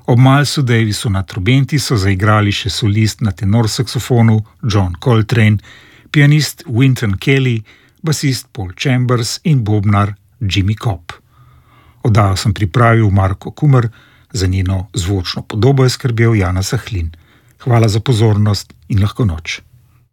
Ob Milesu Davisu na trobenti so zaigrali še solist na tenor saksofonu John Coltrane, pianist Wynton Kelly, basist Paul Chambers in bobnar Jimmy Cobb. Oddajo sem pripravil Marko Kumer, za njeno zvočno podobo je skrbel Jana Sahlin. Hvala za pozornost in lahko noč.